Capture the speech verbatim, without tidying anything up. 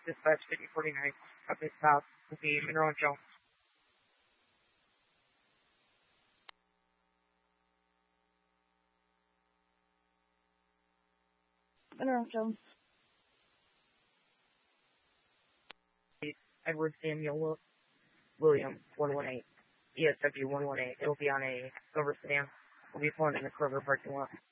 Dispatch fifty forty-nine. Update south will be Monroe and Jones. Monroe and Jones. Edward Samuel William one one eight. E S W one one eight. It'll be on a silver sedan. We'll be pulling in the Kroger parking lot.